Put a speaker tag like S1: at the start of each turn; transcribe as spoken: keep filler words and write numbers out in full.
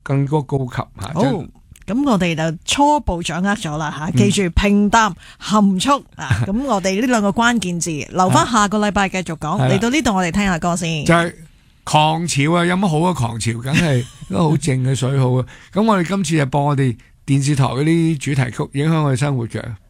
S1: 更多高級吓。
S2: 好，咁我哋就初步掌握咗啦吓，記住平淡含蓄啊。咁我哋呢兩個關鍵字留翻下個禮拜繼續講。嚟到呢度我哋聽下歌先。
S1: 就係狂潮啊！有乜好啊？狂潮梗係都好靜嘅水好啊！咁我哋今次就播我哋電視台嗰啲主題曲，影響我哋生活嘅。